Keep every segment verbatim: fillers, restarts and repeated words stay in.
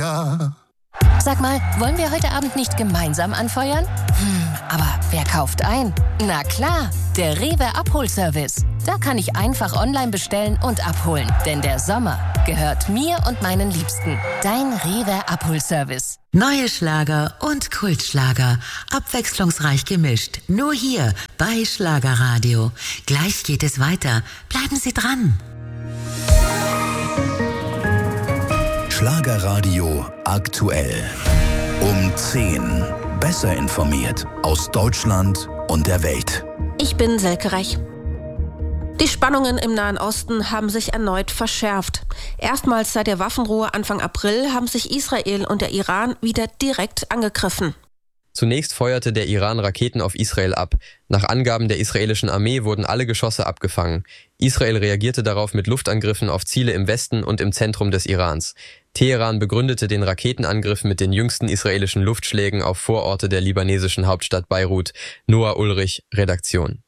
ja. Sag mal, wollen wir heute Abend nicht gemeinsam anfeuern? Hm, aber wer kauft ein? Na klar, der Rewe Abholservice. Da kann ich einfach online bestellen und abholen. Denn der Sommer gehört mir und meinen Liebsten. Dein Rewe Abholservice. Neue Schlager und Kultschlager. Abwechslungsreich gemischt. Nur hier bei Schlagerradio. Gleich geht es weiter. Bleiben Sie dran. Schlagerradio aktuell. Um zehn. Besser informiert aus Deutschland und der Welt. Ich bin Selke Reich. Die Spannungen im Nahen Osten haben sich erneut verschärft. Erstmals seit der Waffenruhe Anfang April haben sich Israel und der Iran wieder direkt angegriffen. Zunächst feuerte der Iran Raketen auf Israel ab. Nach Angaben der israelischen Armee wurden alle Geschosse abgefangen. Israel reagierte darauf mit Luftangriffen auf Ziele im Westen und im Zentrum des Irans. Teheran begründete den Raketenangriff mit den jüngsten israelischen Luftschlägen auf Vororte der libanesischen Hauptstadt Beirut. Noah Ulrich, Redaktion.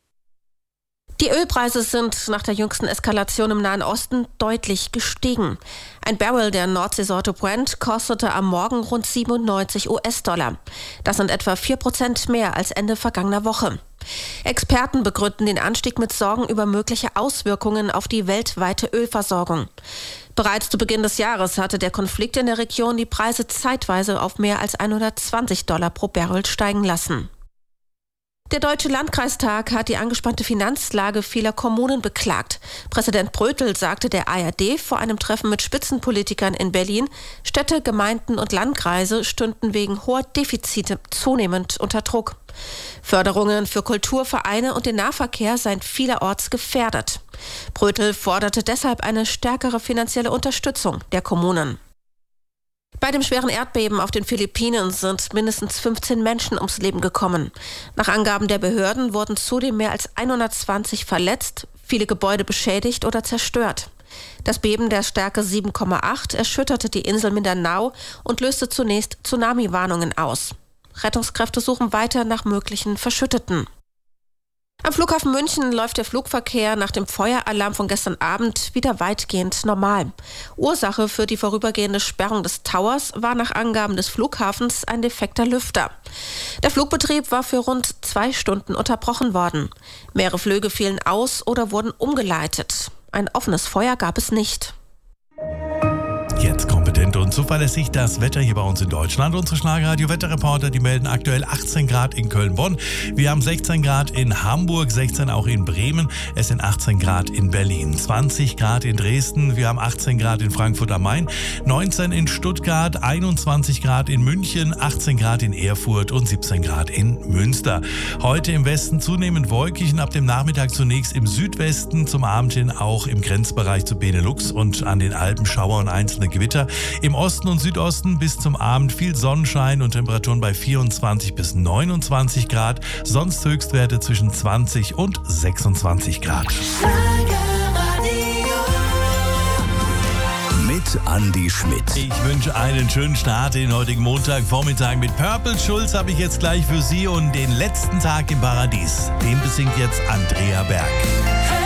Die Ölpreise sind nach der jüngsten Eskalation im Nahen Osten deutlich gestiegen. Ein Barrel der Nordseesorte Brent kostete am Morgen rund siebenundneunzig US-Dollar. Das sind etwa vier Prozent mehr als Ende vergangener Woche. Experten begründen den Anstieg mit Sorgen über mögliche Auswirkungen auf die weltweite Ölversorgung. Bereits zu Beginn des Jahres hatte der Konflikt in der Region die Preise zeitweise auf mehr als hundertzwanzig Dollar pro Barrel steigen lassen. Der Deutsche Landkreistag hat die angespannte Finanzlage vieler Kommunen beklagt. Präsident Brötel sagte der A R D vor einem Treffen mit Spitzenpolitikern in Berlin, Städte, Gemeinden und Landkreise stünden wegen hoher Defizite zunehmend unter Druck. Förderungen für Kulturvereine und den Nahverkehr seien vielerorts gefährdet. Brötel forderte deshalb eine stärkere finanzielle Unterstützung der Kommunen. Bei dem schweren Erdbeben auf den Philippinen sind mindestens fünfzehn Menschen ums Leben gekommen. Nach Angaben der Behörden wurden zudem mehr als hundertzwanzig verletzt, viele Gebäude beschädigt oder zerstört. Das Beben der Stärke sieben Komma acht erschütterte die Insel Mindanao und löste zunächst Tsunami-Warnungen aus. Rettungskräfte suchen weiter nach möglichen Verschütteten. Am Flughafen München läuft der Flugverkehr nach dem Feueralarm von gestern Abend wieder weitgehend normal. Ursache für die vorübergehende Sperrung des Towers war nach Angaben des Flughafens ein defekter Lüfter. Der Flugbetrieb war für rund zwei Stunden unterbrochen worden. Mehrere Flüge fielen aus oder wurden umgeleitet. Ein offenes Feuer gab es nicht. Jetzt kompetent und zuverlässig das Wetter hier bei uns in Deutschland. Unsere Schlagerradio-Wetterreporter, die melden aktuell achtzehn Grad in Köln-Bonn. Wir haben sechzehn Grad in Hamburg, sechzehn auch in Bremen. Es sind achtzehn Grad in Berlin, zwanzig Grad in Dresden. Wir haben achtzehn Grad in Frankfurt am Main, neunzehn in Stuttgart, einundzwanzig Grad in München, achtzehn Grad in Erfurt und siebzehn Grad in Münster. Heute im Westen zunehmend wolkig, ab dem Nachmittag zunächst im Südwesten, zum Abend hin auch im Grenzbereich zu Benelux und an den Alpen Schauer und einzelne Gewitter. Im Osten und Südosten bis zum Abend viel Sonnenschein und Temperaturen bei vierundzwanzig bis neunundzwanzig Grad. Sonst Höchstwerte zwischen zwanzig und sechsundzwanzig Grad. Mit Andi Schmidt. Ich wünsche einen schönen Start in den heutigen Montagvormittag. Mit Purple Schulz habe ich jetzt gleich für Sie und den letzten Tag im Paradies. Den besingt jetzt Andrea Berg.